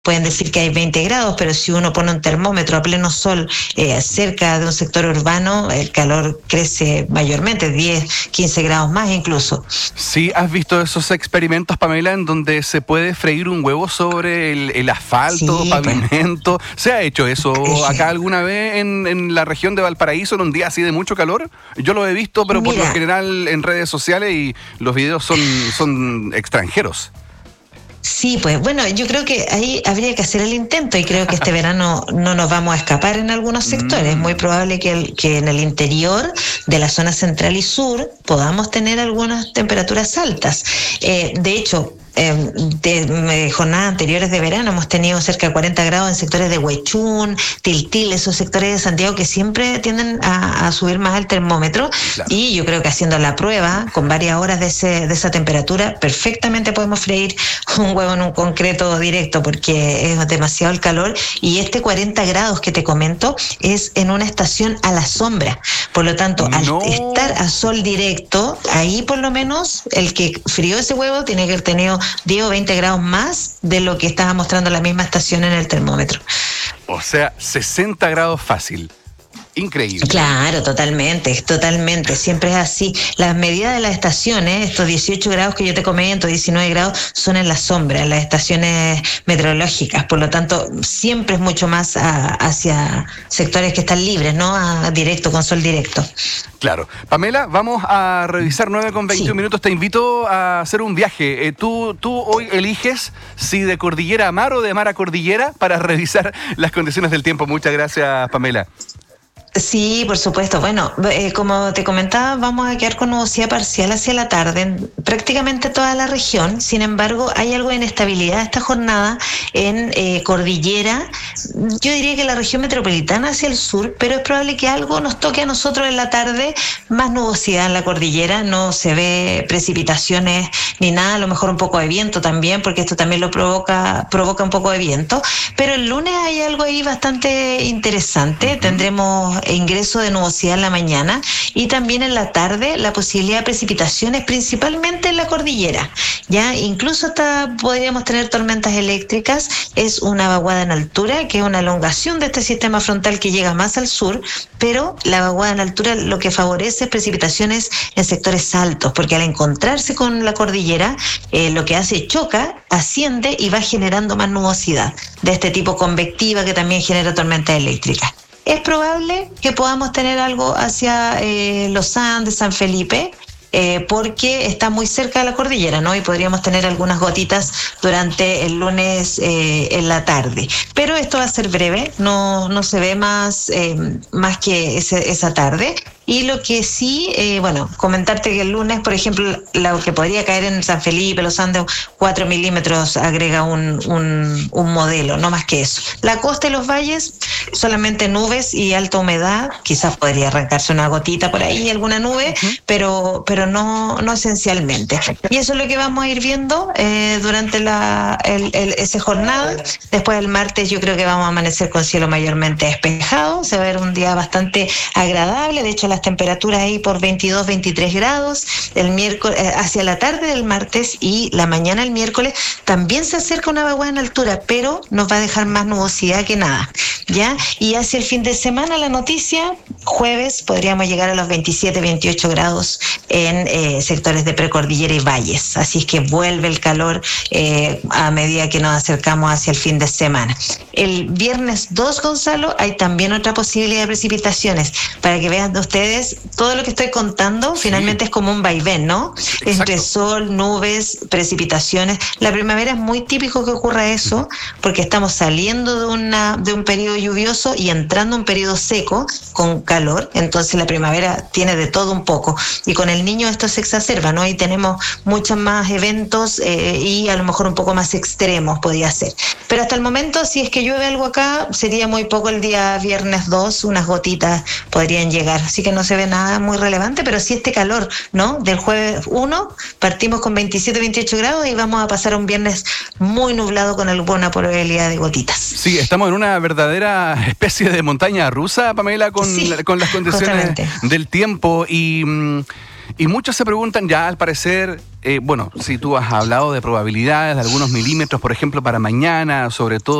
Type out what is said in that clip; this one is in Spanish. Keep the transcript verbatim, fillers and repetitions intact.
pueden decir que hay veinte grados, pero si uno pone un termómetro a pleno sol eh, cerca de un sector urbano, el calor crece mayormente, diez, quince grados más incluso. Sí, ¿has visto esos experimentos, Pamela, en donde se puede freír un huevo sobre el, el asfalto, sí, pavimento? Bueno. ¿Se ha hecho eso acá alguna vez en, en la región de Valparaíso en un día así de mucho calor? Yo lo he visto, pero Mira, por lo general en redes sociales, y los videos son, son extranjeros. Sí, pues bueno, yo creo que ahí habría que hacer el intento y creo que este verano no nos vamos a escapar en algunos sectores. Es muy probable que, el, que en el interior de la zona central y sur podamos tener algunas temperaturas altas. Eh, de hecho, Eh, de, de jornadas anteriores de verano hemos tenido cerca de cuarenta grados en sectores de Huechún, Tiltil, esos sectores de Santiago que siempre tienden a, a subir más el termómetro. Claro. Y yo creo que haciendo la prueba con varias horas de, ese, de esa temperatura perfectamente podemos freír un huevo en un concreto directo porque es demasiado el calor. Y este cuarenta grados que te comento es en una estación a la sombra, por lo tanto no. Al estar a sol directo, ahí por lo menos el que frió ese huevo tiene que haber tenido diez o veinte grados más de lo que estaba mostrando la misma estación en el termómetro. O sea, sesenta grados fácil. Increíble. Claro, totalmente, totalmente, siempre es así. Las medidas de las estaciones, estos dieciocho grados que yo te comento, diecinueve grados, son en la sombra, en las estaciones meteorológicas, por lo tanto, siempre es mucho más a, hacia sectores que están libres, ¿no? A, a directo, con sol directo. Claro. Pamela, vamos a revisar nueve con veintiún sí. minutos. Te invito a hacer un viaje. Eh, tú, tú hoy eliges si de cordillera a mar o de mar a cordillera para revisar las condiciones del tiempo. Muchas gracias, Pamela. Sí, por supuesto. Bueno, eh, como te comentaba, vamos a quedar con nubosidad parcial hacia la tarde en prácticamente toda la región. Sin embargo, hay algo de inestabilidad esta jornada en eh, cordillera. Yo diría que la región metropolitana hacia el sur, pero es probable que algo nos toque a nosotros en la tarde, más nubosidad en la cordillera. No se ve precipitaciones ni nada, a lo mejor un poco de viento también, porque esto también lo provoca, provoca un poco de viento. Pero el lunes hay algo ahí bastante interesante. Uh-huh. Tendremos ingreso de nubosidad en la mañana y también en la tarde la posibilidad de precipitaciones principalmente en la cordillera. Ya incluso hasta podríamos tener tormentas eléctricas. Es una vaguada en altura, que es una elongación de este sistema frontal que llega más al sur, pero la vaguada en altura lo que favorece es precipitaciones en sectores altos, porque al encontrarse con la cordillera, eh, lo que hace choca, asciende y va generando más nubosidad de este tipo convectiva que también genera tormentas eléctricas. Es probable que podamos tener algo hacia eh, los Andes, San Felipe, eh, porque está muy cerca de la cordillera, ¿no? Y podríamos tener algunas gotitas durante el lunes eh, en la tarde. Pero esto va a ser breve, no, no se ve más, eh, más que ese, esa tarde. Y lo que sí, eh, bueno, comentarte que el lunes, por ejemplo, lo que podría caer en San Felipe, Los Andes, cuatro milímetros agrega un, un, un modelo, no más que eso. La costa y los valles, solamente nubes y alta humedad, quizás podría arrancarse una gotita por ahí, alguna nube, uh-huh. pero, pero no, no esencialmente. Y eso es lo que vamos a ir viendo eh, durante la, el, el, esa jornada. Después del martes yo creo que vamos a amanecer con cielo mayormente despejado, se va a ver un día bastante agradable, de hecho las temperaturas ahí por veintidós, veintitrés grados, el miércoles, hacia la tarde del martes y la mañana del miércoles también se acerca una vaguada en altura, pero nos va a dejar más nubosidad que nada, ¿ya? Y hacia el fin de semana la noticia, jueves podríamos llegar a los veintisiete, veintiocho grados en eh, sectores de precordillera y valles, así es que vuelve el calor eh, a medida que nos acercamos hacia el fin de semana. El viernes dos, Gonzalo, hay también otra posibilidad de precipitaciones, para que vean ustedes, todo lo que estoy contando finalmente sí. es como un vaivén, ¿no? Exacto. Entre sol, nubes, precipitaciones. La primavera es muy típico que ocurra eso, porque estamos saliendo de una de un periodo lluvioso y entrando a un periodo seco con calor, entonces la primavera tiene de todo un poco, y con el niño esto se exacerba, ¿no? Y tenemos muchos más eventos eh, y a lo mejor un poco más extremos podría ser. Pero hasta el momento, si es que llueve algo acá, sería muy poco el día viernes dos, unas gotitas podrían llegar, así que no se ve nada muy relevante, pero sí este calor, ¿no? Del jueves uno partimos con veintisiete, veintiocho grados y vamos a pasar a un viernes muy nublado con alguna probabilidad de gotitas. Sí, estamos en una verdadera especie de montaña rusa, Pamela, con, sí, con las condiciones justamente del tiempo. Y Y muchos se preguntan ya, al parecer, eh, bueno, si tú has hablado de probabilidades de algunos milímetros, por ejemplo, para mañana, sobre todo